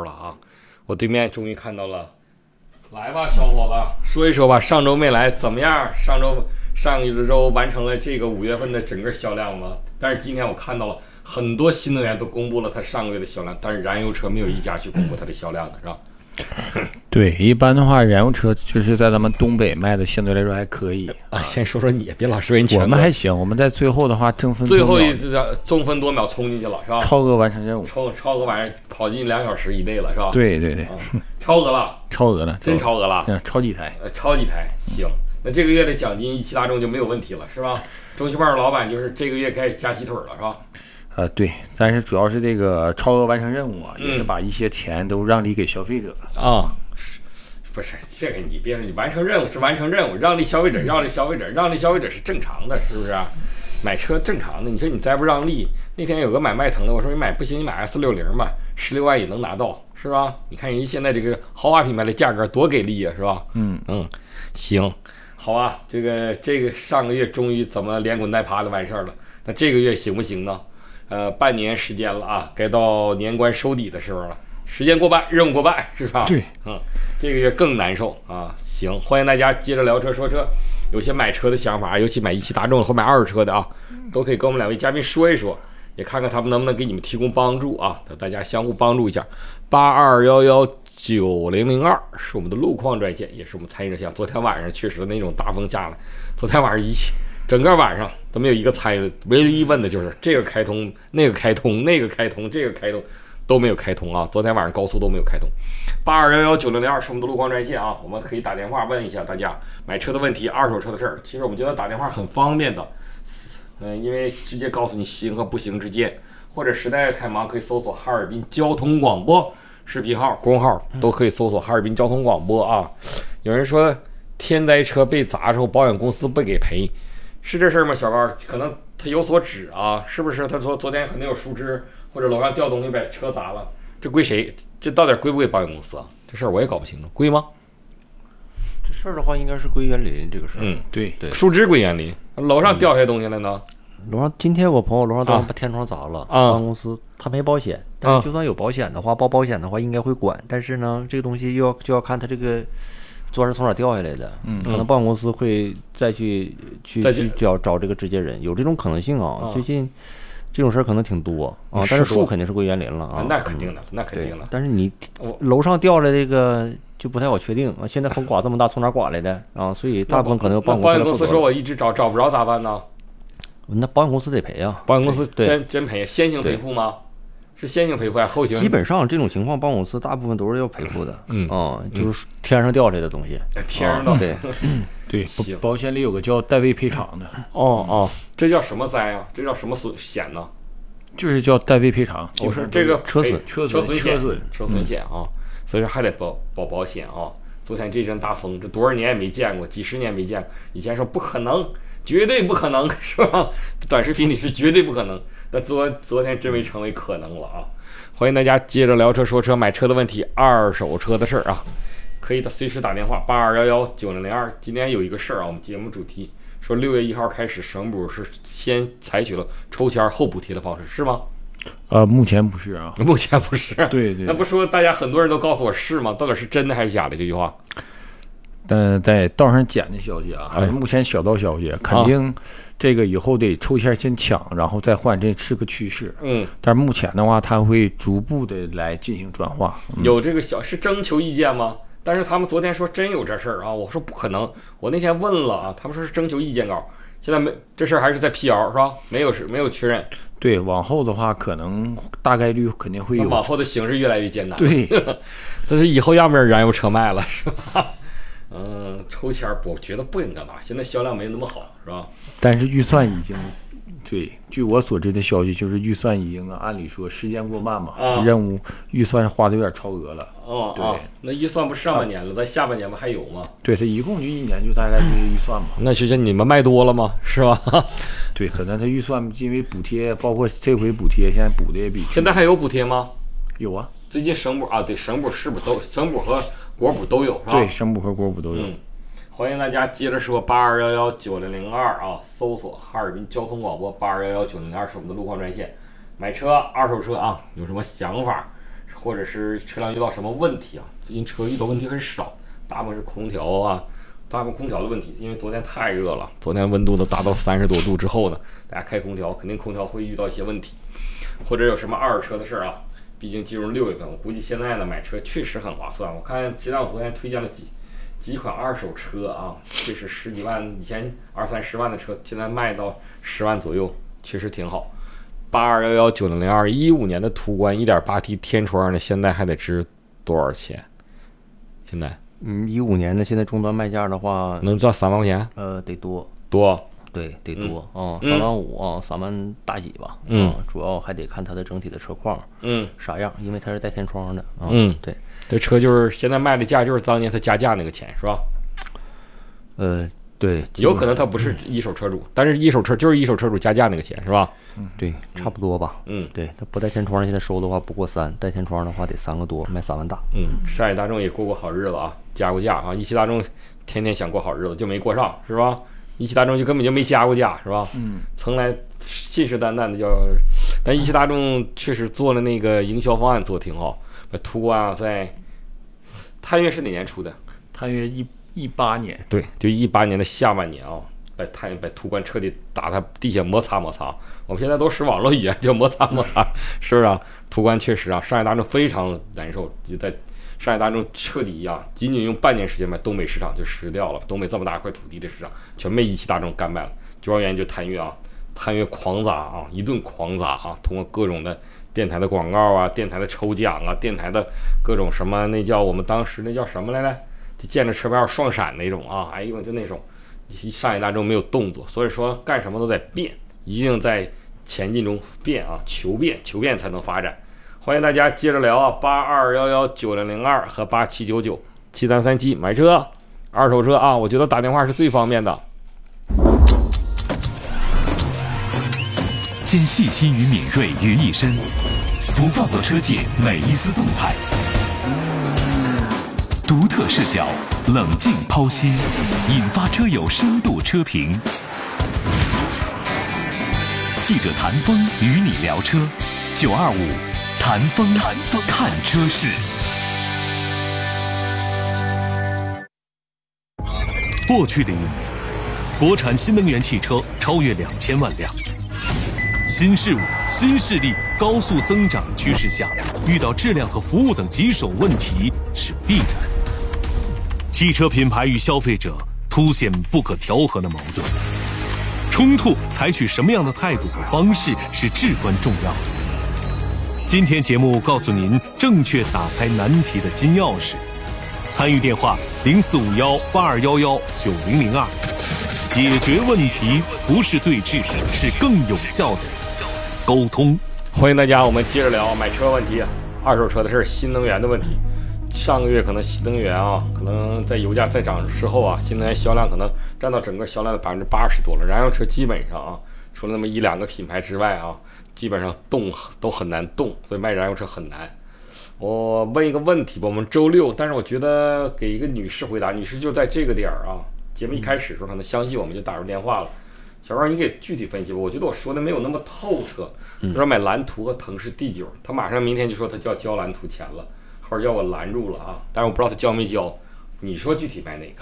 了啊！我对面终于看到了，来吧，小伙子，说一说吧，上周没来怎么样？上一周完成了这个5月份的整个销量吗？但是今天我看到了很多新能源都公布了它上个月的销量，但是燃油车没有一家去公布它的销量的，是吧？ 对，一般的话，燃油车就是在咱们东北卖的相对来说还可以啊。先说说你，别老说人全。 我们还行，我们在最后的话最后一次争分夺秒冲进去了，是吧？ 超额完成任务， 超额完跑进2小时以内了，是吧？ 对对对， 超额了， 超额了， 真超额了， 超几台， 超几台，行。那这个月的奖金一汽大众就没有问题了，是吧？中汽棒老板就是这个月该加鸡腿了，是吧？ 对，但是主要是这个超额完成任务啊，也是把一些钱都让利给消费者了啊。不是这个，你别说，你完成任务是完成任务，让利消费者，让利消费者，让利消费者是正常的，是不是啊？买车正常的，你说你再不让利，那天有个买迈腾的，我说你买不行，你买 S60吧，16万也能拿到，是吧？你看人家现在这个豪华品牌的价格多给力啊，是吧？行，好啊，这个上个月终于怎么连滚带爬的完事儿了，那这个月行不行呢？半年时间了啊，该到年关收底的时候了。时间过半，任务过半，是吧？ 对， 这个月更难受啊。行，欢迎大家接着聊车说车，有些买车的想法，尤其买一汽大众或买二手车的啊，都可以跟我们2位嘉宾说一说，也看看他们能不能给你们提供帮助啊，大家相互帮助一下。82119002是我们的路况专线，也是我们参与热线。昨天晚上确实那种大风下来，昨天晚上整个晚上都没有一个参与，唯一问的就是这个开通，那个开通，那个开通，这个开通。都没有开通啊！昨天晚上高速都没有开通。82119002是我们的路况专线啊，我们可以打电话问一下大家买车的问题、二手车的事儿。其实我们觉得打电话很方便的，因为直接告诉你行和不行之间，或者实在太忙可以搜索哈尔滨交通广播视频号、公号都可以搜索哈尔滨交通广播啊。有人说天灾车被砸之后保险公司不给赔，是这事儿吗？小高，可能他有所指啊，是不是？他说昨天可能有树枝。或者楼上掉东西把车砸了，这归谁？这到底归不归保险公司啊？这事儿我也搞不清楚，归吗？ 这事儿的话，应该是归园林这个事儿。 对， 树枝归园林，楼上掉下来东西了呢？ 楼上今天我朋友楼上把天窗砸了，保险公司他没保险，但是就算有保险的话，报保险的话应该会管，但是呢，这个东西就要看他这个砖是从哪掉下来的，可能保险公司会再去找这个直接人，有这种可能性啊。最近。这种事儿可能挺多啊，但是树肯定是归园林了啊， 那肯定的，那肯定的。 但是你楼上掉了这个就不太好确定啊。现在风刮这么大，从哪刮来的啊？所以大部分可能保险公司说我一直找不着咋办呢？ 那保险公司得赔啊。 保险公司真赔，先行赔付吗？是先行赔付还是后行？ 基本上这种情况，保险公司大部分都是要赔付的。就是天上掉下来的东西， 天上掉。 对，保险里有个叫代位赔偿的。 这叫什么灾啊？这叫什么险呢？ 就是叫代位赔偿。 我说这个车损险啊，所以说还得保险啊。昨天这阵大风，这多少年也没见过，几十年没见过。以前说不可能，绝对不可能，是吧？短视频里是绝对不可能，那昨天真没成为可能了啊！欢迎大家接着聊车说车，买车的问题、二手车的事儿啊。可以的，随时打电话82119002。今天有一个事儿啊，我们节目主题说6月1号开始，省补是先采取了抽签后补贴的方式，是吗？ 目前不是啊， 目前不是。 对， 那不说大家很多人都告诉我是吗？到底是真的还是假的？这句话？ 在道上捡的消息啊，还是目前小道消息，肯定这个以后得抽签先抢，然后再换，这是个趋势。但是目前的话，它会逐步的来进行转化。 有这个是征求意见吗？但是他们昨天说真有这事儿啊，我说不可能。我那天问了啊，他们说是征求意见稿，现在这事儿还是在辟谣是吧？没有确认。 对，往后的话可能大概率肯定会有。 往后的形势越来越艰难。 对， 但是以后要不然燃油车卖了是吧？抽签我觉得不应该吧，现在销量没那么好是吧？ 但是预算已经。对，据我所知的消息，就是预算已经按理说时间过慢嘛，任务预算花的有点超额了。对， 那预算不是上半年了，咱下半年不还有吗？ 对，它一共就一年就大概这个预算嘛。 那是你们卖多了吗？是吧？ 对，可能它预算因为补贴，包括这回补贴，现在补的也比。 现在还有补贴吗？ 有啊， 最近省补啊，对，省补是不都省补和国补都有是吧？ 对，省补和国补都有。 欢迎大家接着说82119002啊，搜索哈尔滨交通广播82119002是我们的路况专线。买车、二手车啊，有什么想法， 或者是车辆遇到什么问题啊？最近车遇到问题很少，大部分是空调啊，大部分空调的问题，因为昨天太热了，昨天温度都达到30多度之后呢，大家开空调肯定空调会遇到一些问题，或者有什么二手车的事儿啊。毕竟进入6月份，我估计现在呢买车确实很划算。我看质量昨天推荐了几款二手车啊，确实10几万，以前20、30万的车，现在卖到10万左右，确实挺好。8211900215年的途观 1.8T 天窗的，现在还得值多少钱？现在 15年的现在终端卖价的话， 能赚3万块钱？ 得多。对，得多啊，3万5啊，3万大几吧。主要还得看它的整体的车况，啥样，因为它是带天窗的。对， 这车就是现在卖的价就是当年它加价那个钱，是吧？ 对， 有可能它不是一手车主，但是一手车就是一手车主加价那个钱，是吧？ 对，差不多吧。对，它不带天窗现在收的话不过3，带天窗的话得3个多，卖3万大。 上海大众也过过好日子啊，加过价啊，一汽大众天天想过好日子就没过上，是吧？一汽大众就根本就没加过价，是吧？从来信誓旦旦的叫，但一汽大众确实做了那个营销方案做得挺好。把途观啊，在探岳是哪年出的？ 探岳18年， 对，就18年的下半年啊，把途观彻底打它地下摩擦摩擦。我们现在都使网络语言叫摩擦摩擦，是不是啊？途观确实啊，上海大众非常难受，就在上海大众彻底啊，仅仅用半年时间把东北市场就失掉了。东北这么大块土地的市场，全被一汽大众干败了。主要原因就探岳啊，探岳狂砸啊，一顿狂砸啊，通过各种的电台的广告啊，电台的抽奖啊，电台的各种什么，那叫我们当时那叫什么来着？就见着车牌双闪那种啊，哎呦，就那种。上海大众没有动作，所以说干什么都在变，一定在前进中变啊，求变才能发展。欢迎大家接着聊啊，82119002和87997337买车，二手车啊，我觉得打电话是最方便的。 将细心与敏锐于一身，不放过车界每一丝动态，独特视角，冷静剖析，引发车友深度车评。记者谭峰与你聊车，925谭峰看车事。过去的1年，国产新能源汽车超越2000万辆。新事物、新势力高速增长趋势下，遇到质量和服务等棘手问题是必然。汽车品牌与消费者凸显不可调和的矛盾，冲突采取什么样的态度和方式是至关重要的。今天节目告诉您正确打开难题的金钥匙。参与电话045182119002，解决问题不是对峙，是更有效的沟通。 欢迎大家，我们接着聊买车问题，二手车的事，新能源的问题。上个月可能新能源啊，可能在油价再涨之后啊，新能源销量可能占到整个销量的80%多了。燃油车基本上啊，除了那么1、2个品牌之外啊，基本上动都很难动，所以卖燃油车很难。我问一个问题吧，我们周6，但是我觉得给一个女士回答，女士就在这个点儿啊，节目一开始的时候可能相信我们就打入电话了。小万，你给具体分析吧，我觉得我说的没有那么透彻。比如说买蓝图和腾势 D9，他马上明天就说他就要交蓝图钱了。或者叫我拦住了啊，但是我不知道他交没交。你说具体买哪个？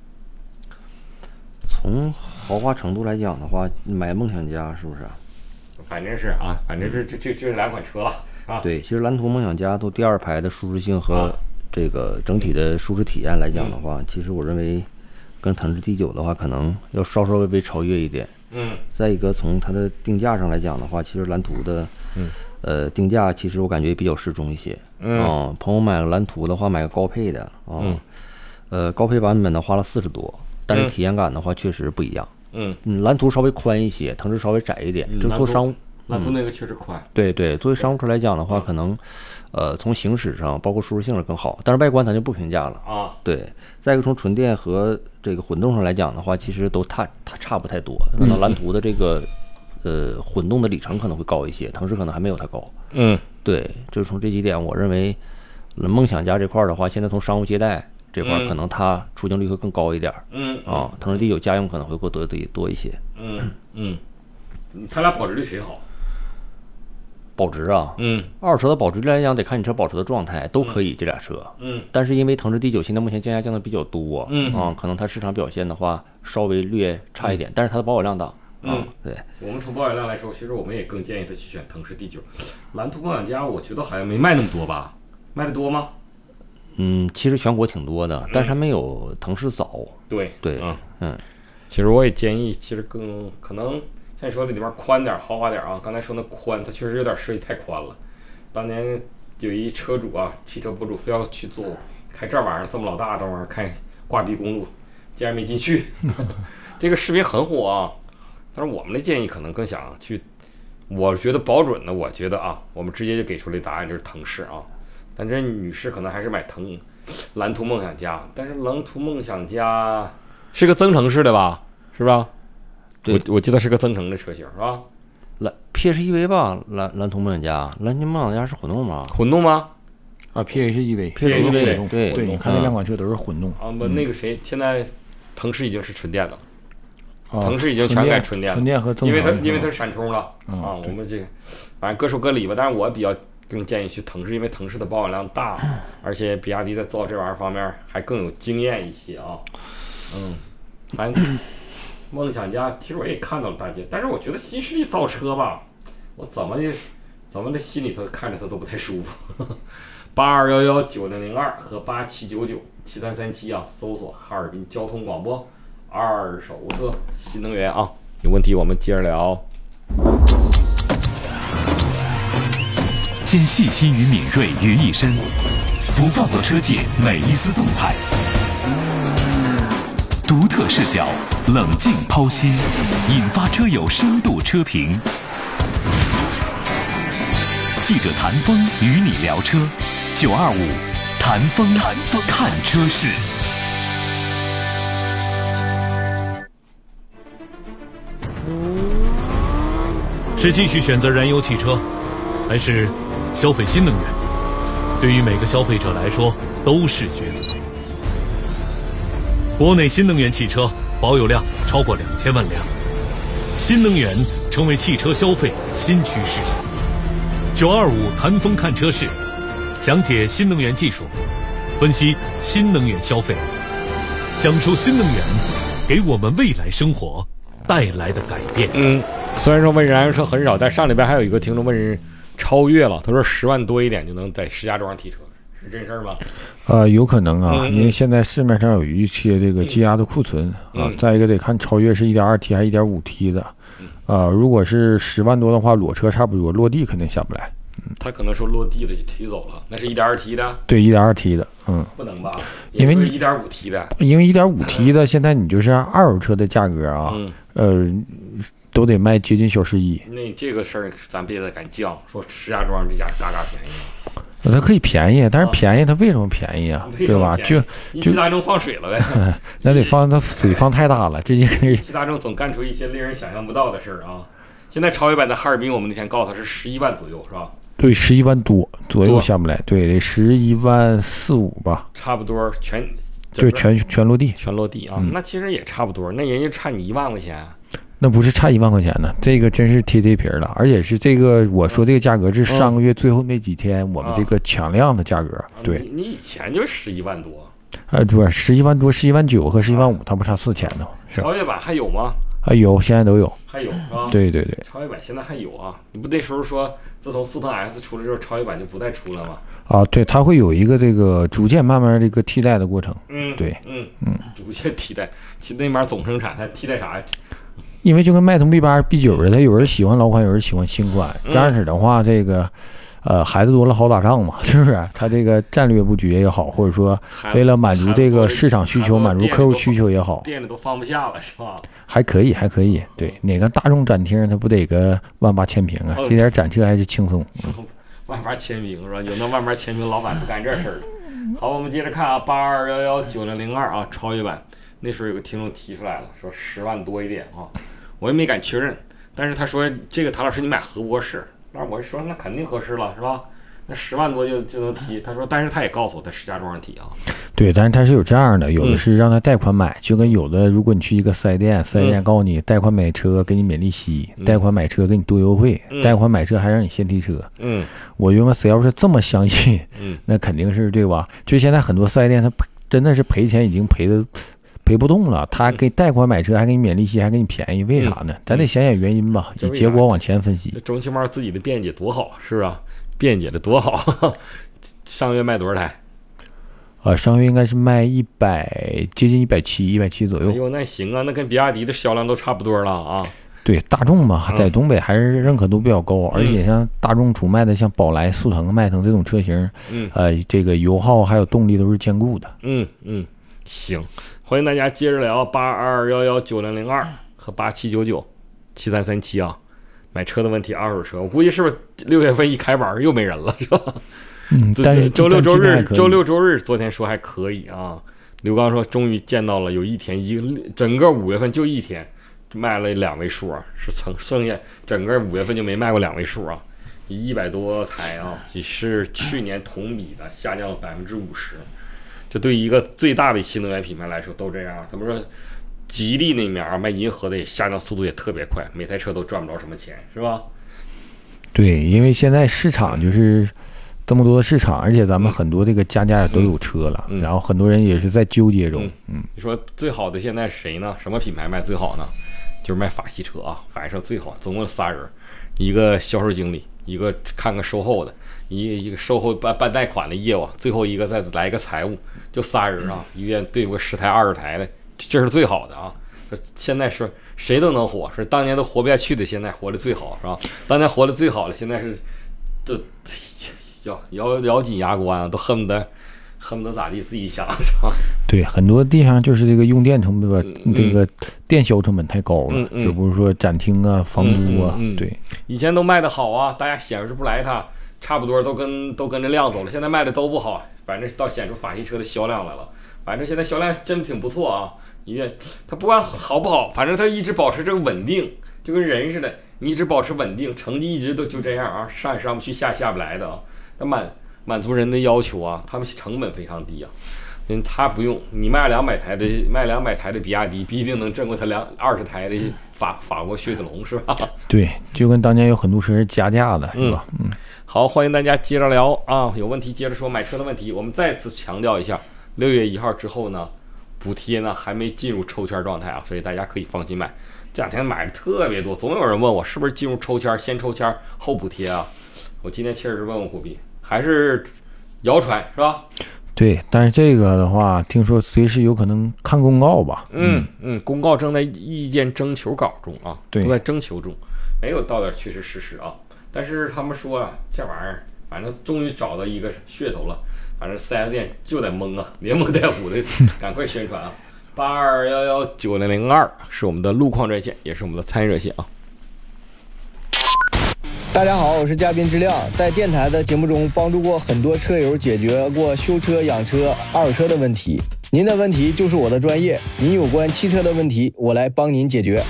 从豪华程度来讲的话，买梦想家是不是？ 反正是啊，反正这2款车了啊。 对，其实蓝图、梦想家都第2排的舒适性和这个整体的舒适体验来讲的话，其实我认为跟腾势 D9 的话，可能要稍微超越一点。再一个从它的定价上来讲的话，其实蓝图的定价其实我感觉比较适中一些。朋友买了蓝图的话，买个高配的高配版本的花了40多，但是体验感的话确实不一样。蓝图稍微宽一些，腾势稍微窄一点。这做商务， 蓝图那个确实宽。 对，作为商务车来讲的话，可能从行驶上包括舒适性上更好，但是外观咱就不评价了啊。对，再一个从纯电和这个混动上来讲的话，其实都它差不太多。可能蓝图的这个混动的里程可能会高一些，腾势可能还没有它高。对，就是从这几点，我认为梦想家这块的话，现在从商务接待这块可能它出镜率会更高一点。腾势 D9家用可能会多一些。 他俩保值率谁好？ 保值啊，二手车的保值率来讲，得看你车保值的状态，都可以这俩车，但是因为腾势 D9 现在目前降价降的比较多，可能它市场表现的话稍微略差一点，但是它的保有量大，对。 我们从保有量来说，其实我们也更建议他去选腾势 D9，蓝图梦想家我觉得好像没卖那么多吧，卖的多吗？ 其实全国挺多的，但是它没有腾势早。对， 其实我也建议，其实更可能像你说的里面宽点、豪华点啊。刚才说那宽，它确实有点设计太宽了。当年有一车主啊，汽车博主非要去做，开这玩意儿这么老大这玩意儿，开挂壁公路，竟然没进去。这个视频很火啊，但是我们的建议可能更想去，我觉得保准的，我觉得啊，我们直接就给出了答案，就是腾势啊。但这女士可能还是买蓝图梦想家，但是蓝图梦想家是个增程式的吧？是吧？ 对， 我记得是个增程的车型，是吧 ？PHEV 吧，蓝图梦想家，蓝图梦想家是混动吗？ 混动吗？ 啊 ，PHEV， 对，你看那两款车都是混动啊。那个谁，现在腾势已经是纯电的，腾势已经全改纯电了， 纯电和增程， 因为它闪充了啊。我们这个反正各说各理吧，但是我比较更建议去腾势，因为腾势的保有量大，而且比亚迪在造这玩意儿方面还更有经验一些啊。反正梦想家其实我也看到了大街，但是我觉得新势力造车吧，我怎么的心里头看着它都不太舒服。82119002和87997337啊，搜索哈尔滨交通广播二手车新能源啊，有问题我们接着聊。 将细心与敏锐于一身，不放过车界每一丝动态，独特视角，冷静剖析，引发车友深度车评。记者谭峰与你聊车，925谭峰看车市。是继续选择燃油汽车，还是消费新能源？对于每个消费者来说都是抉择。国内新能源汽车保有量超过2000万辆，新能源成为汽车消费新趋势。925谭峰看车市，讲解新能源技术，分析新能源消费，享受新能源给我们未来生活带来的改变。 虽然说问燃油车很少，但上礼拜还有一个听众问人超越了，他说10万多一点就能在石家庄提车，是真事儿吗？ 有可能啊，因为现在市面上有一些这个积压的库存啊。再一个得看超越是 1.2T 还是 1.5T 的。如果是10万多的话，裸车差不多，落地肯定下不来。 他可能说落地了就提走了，那是 1.2T 的。 对 1.2T 的， 不能吧？ 因为 1.5T 的， 因为 1.5T 的现在你就是二手车的价格啊，都得卖接近小11亿。 那这个事儿咱别再敢犟，说石家庄这家嘎便宜。 它可以便宜，但是便宜它为什么便宜啊？对吧？就汽大众放水了呗。 那得放，它水放太大了。这些汽大众总干出一些令人想象不到的事儿啊！现在超越版的哈尔滨，我们那天告诉他是11万左右，是吧？ 对，11万多左右下不来，对，得11万4、5吧， 差不多全落地， 全落地啊！那其实也差不多，那人家差你1万块钱。 那不是差1万块钱呢，这个真是贴皮了，而且是这个我说这个价格是上个月最后那几天我们这个抢量的价格。对， 你以前就11万多， 对，11万多、11万9和11万5，它不差4000呢。 超越版还有吗？ 还有，现在都有， 还有是吧？ 对， 超越版现在还有啊！你不那时候说，自从速腾 S 出了之后，超越版就不再出了吗？ 啊，对，它会有一个这个逐渐慢慢这个替代的过程。对， 逐渐替代，其实那边总生产，它替代啥呀？ 因为就跟迈腾 B8、B9似的，它有人喜欢老款，有人喜欢新款。这样式的话，这个孩子多了好打仗嘛，是不是？它这个战略布局也好，或者说为了满足这个市场需求、满足客户需求也好， 店里都放不下了，是吧？ 还可以。对，哪个大众展厅它不得个18000平啊？这点展车还是轻松。 18000平是吧？有那18000平，老板不干这事儿。好，我们接着看啊，82119002啊，超越版。那时候有个听众提出来了，说10万多一点啊，我也没敢确认，但是他说这个谭老师你买合不合适？那我说那肯定合适了，是吧？ 那10万多就能提。他说，但是他也告诉我，他石家庄提啊。 对，但是他是有这样的，有的是让他贷款买，就跟有的，如果你去一个4S店，4S店告诉你贷款买车给你免利息，贷款买车给你多优惠，贷款买车还让你先提车。我觉得谁要是这么相信，那肯定是对吧？就现在很多4S店，他真的是赔钱已经赔不动了，他给贷款买车还给你免利息，还给你便宜，为啥呢？咱得想想原因吧，以结果往前分析。 周奇茂自己的辩解多好，是吧？辩解的多好。上月卖多少台？ 上月应该是卖接近170左右。 哎呦，那行啊，那跟比亚迪的销量都差不多了啊。 对，大众嘛，在东北还是认可度比较高，而且像大众主卖的像宝来、速腾、迈腾这种车型，这个油耗还有动力都是兼顾的。 行，欢迎大家接着聊82119002和87997337啊，买车的问题，二手车，我估计是不是6月份一开板又没人了，是吧？ 但是周六周日，昨天说还可以啊。刘刚说，终于见到了有一天整个5月份就一天卖了2位数啊，剩下整个5月份就没卖过2位数啊，100多台啊，也是去年同比的下降了50%。这对于一个最大的新能源品牌来说都这样。怎么说？吉利那面卖银河的也下降速度也特别快，每台车都赚不着什么钱，是吧？ 对，因为现在市场就是这么多的市场，而且咱们很多这个家也都有车了，然后很多人也是在纠结中。 你说最好的现在是谁呢？什么品牌卖最好呢？就是卖法系车啊，反正最好，总共有3人，一个销售经理，一个看看售后的，一个售后办贷款的业务，最后一个再来一个财务，就3人啊，一院对付个10台20台的，这是最好的啊。现在是谁都能活，是当年都活不下去的，现在活得最好，是吧？当年活得最好的，现在是都咬紧牙关啊，都恨不得咋地，自己想，是吧？ 对，很多地方就是这个用电成本，这个电销成本太高了，就不是说展厅啊、房租啊，对。 以前都卖得好啊，大家显示不来它，差不多都跟着量走了。现在卖的都不好，反正倒显出法系车的销量来了。反正现在销量真挺不错啊，因为它不管好不好，反正它一直保持这个稳定，就跟人似的，你一直保持稳定，成绩一直都就这样啊，上也上不去，下也下不来的啊。它满足人的要求啊，他们成本非常低啊。他不用你卖200台的比亚迪，不一定能挣过他20台的法国雪铁龙，是吧？ 对，就跟当年有很多车是加价的，是吧？ 好，欢迎大家接着聊啊，有问题接着说买车的问题。我们再次强调一下，6月1号之后呢，补贴呢还没进入抽签状态啊，所以大家可以放心买。这2天买的特别多，总有人问我是不是进入抽签，先抽签后补贴啊？我今天确实问货币，还是谣传，是吧？ 对，但是这个的话，听说随时有可能看公告吧？ 公告正在意见征求稿中啊， 对， 都在征求中，没有到点确实事实啊。但是他们说啊，这玩意儿反正终于找到一个噱头了，反正 4S 店就得蒙啊，连蒙带唬的，赶快宣传啊！82119002是我们的路况热线，也是我们的参与热线啊。 大家好，我是嘉宾之亮，在电台的节目中帮助过很多车友解决过修车、养车、二手车的问题。您的问题就是我的专业，您有关汽车的问题，我来帮您解决。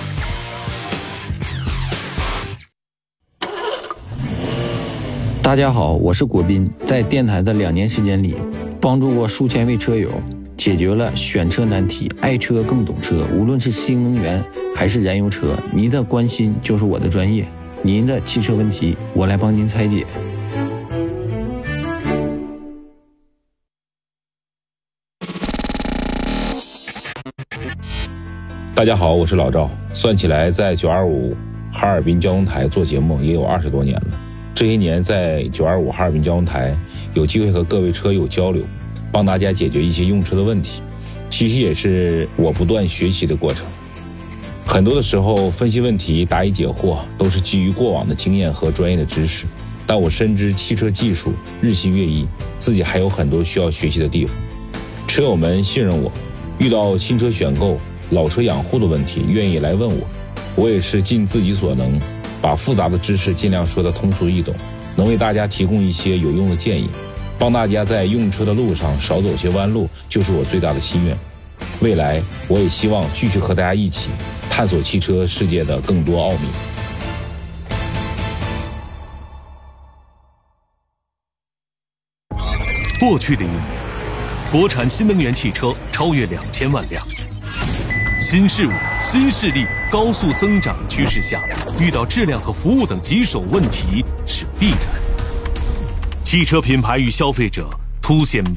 大家好，我是果斌，在电台的2年时间里，帮助过数千位车友，解决了选车难题，爱车更懂车。无论是新能源还是燃油车，您的关心就是我的专业。您的汽车问题，我来帮您拆解。 大家好，我是老赵。算起来，在925哈尔滨交通台做节目也有20多年了。这些年，在925哈尔滨交通台有机会和各位车友交流，帮大家解决一些用车的问题，其实也是我不断学习的过程。很多的时候，分析问题、答疑解惑都是基于过往的经验和专业的知识，但我深知汽车技术日新月异，自己还有很多需要学习的地方。车友们信任我，遇到新车选购、老车养护的问题，愿意来问我，我也是尽自己所能，把复杂的知识尽量说得通俗易懂，能为大家提供一些有用的建议，帮大家在用车的路上少走些弯路，就是我最大的心愿。未来我也希望继续和大家一起探索汽车世界的更多奥秘。 过去的一年，国产新能源汽车超越2000万辆。新事物、新势力高速增长趋势下，遇到质量和服务等棘手问题是必然。汽车品牌与消费者凸显